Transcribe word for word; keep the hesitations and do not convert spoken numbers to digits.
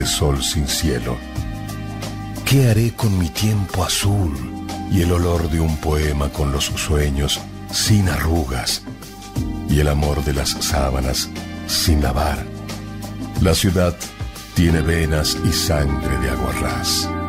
sol sin cielo. ¿Qué haré con mi tiempo azul y el olor de un poema con los sueños sin arrugas y el amor de las sábanas sin lavar? La ciudad tiene venas y sangre de aguarrás.